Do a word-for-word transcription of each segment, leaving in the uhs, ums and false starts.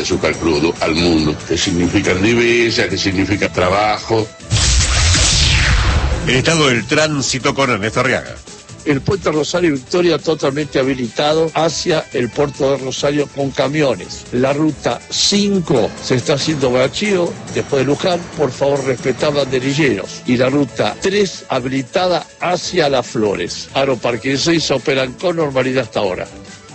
de azúcar crudo al mundo, que significa divisa, que significa trabajo. El estado del tránsito con Ernesto Arriaga. El puente Rosario Victoria totalmente habilitado hacia el puerto de Rosario con camiones. La ruta cinco se está haciendo bachío después de Luján, por favor respetar banderilleros. Y la ruta tres habilitada hacia Las Flores. Aeroparque seis operan con normalidad hasta ahora.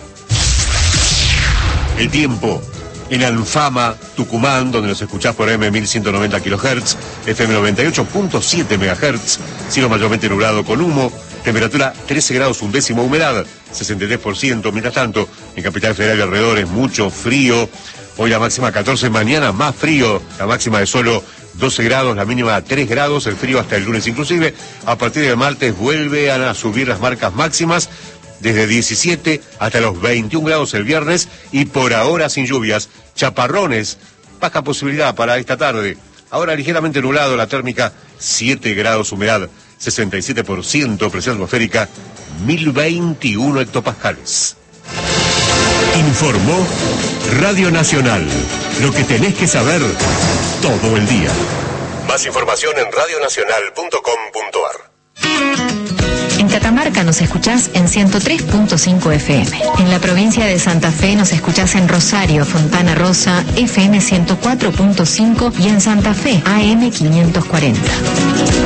El tiempo en Alfama, Tucumán, donde nos escuchás por M mil ciento noventa kilohertz, F M noventa y ocho punto siete megahertz, cielo mayormente nublado con humo, temperatura trece grados un décimo, humedad sesenta y tres por ciento. Mientras tanto, en Capital Federal y alrededores, mucho frío. Hoy la máxima catorce, mañana más frío, la máxima de solo doce grados, la mínima tres grados, el frío hasta el lunes inclusive. A partir del martes vuelve a subir las marcas máximas, desde diecisiete hasta los veintiún grados el viernes, y por ahora sin lluvias, chaparrones, baja posibilidad para esta tarde. Ahora ligeramente nublado, la térmica siete grados, humedad sesenta y siete por ciento, presión atmosférica mil veintiuno hectopascales. Informó Radio Nacional, lo que tenés que saber todo el día. Más información en radio nacional punto com punto ar. En Catamarca nos escuchás en ciento tres punto cinco F M. En la provincia de Santa Fe nos escuchás en Rosario, Fontana Rosa, F M ciento cuatro punto cinco y en Santa Fe, A M quinientos cuarenta.